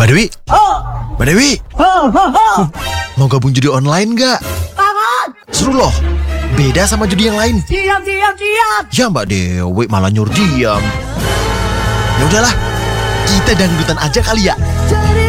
Mbak Dewi, Oh, Mbak Dewi, mau gabung judi online nggak? banget. Seru loh, beda sama judi yang lain. Diam. Ya Mbak Dewi malah nyuruh diam. Ya udahlah, kita dangdutan aja kali ya.